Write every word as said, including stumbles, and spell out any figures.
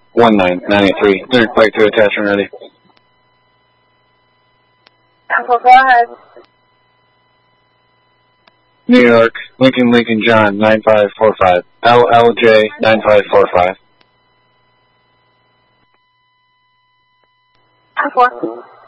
one nine nine eight three. Lyric Bike to attachment ready. Go ahead. New York, Lincoln Lincoln John nine five four five. L L J nine five four five. Four.